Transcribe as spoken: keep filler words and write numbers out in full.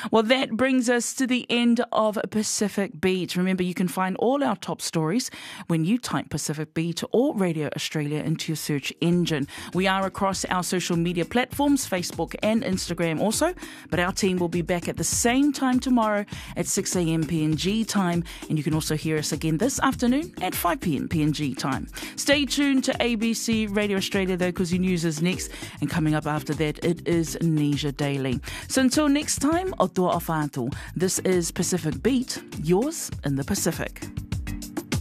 Well, that brings us to the end of Pacific Beat. Remember, you can find all our top stories when you type Pacific Beat or Radio Australia into your search engine. We are across our social media platforms, Facebook and Instagram also, but our team will be back at the same time tomorrow at six a.m. P N G time, and you can also hear us again this afternoon at five p.m. P N G time. Stay tuned to A B C Radio Australia, though, because your news is next, and coming up after that, it is Asia Daily. So until next time, o toa o whātua. This is Pacific Beat, yours in the Pacific.